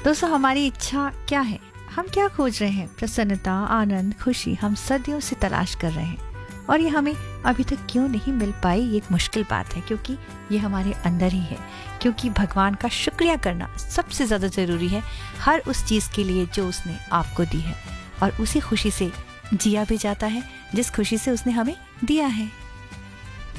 दोस्तों, हमारी इच्छा क्या है? हम क्या खोज रहे हैं? प्रसन्नता, आनंद, खुशी हम सदियों से तलाश कर रहे हैं, और ये हमें अभी तक क्यों नहीं मिल पाई, ये एक मुश्किल बात है, क्योंकि ये हमारे अंदर ही है। क्योंकि भगवान का शुक्रिया करना सबसे ज़्यादा ज़रूरी है हर उस चीज़ के लिए जो उसने आपको दी है, और उसी खुशी से जिया भी जाता है जिस खुशी से उसने हमें दिया है।